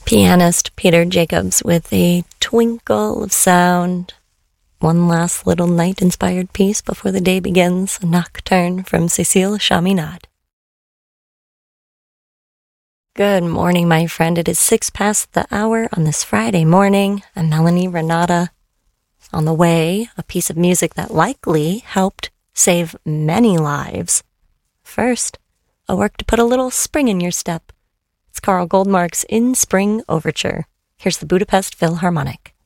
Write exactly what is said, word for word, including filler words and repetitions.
Pianist Peter Jacobs with a twinkle of sound. One last little night-inspired piece before the day begins, a nocturne from Cécile Chaminade. Good morning, my friend. It is six past the hour on this Friday morning. I'm Melanie Renata. On the way, a piece of music that likely helped save many lives. First, a work to put a little spring in your step. It's Carl Goldmark's In Spring Overture. Here's the Budapest Philharmonic.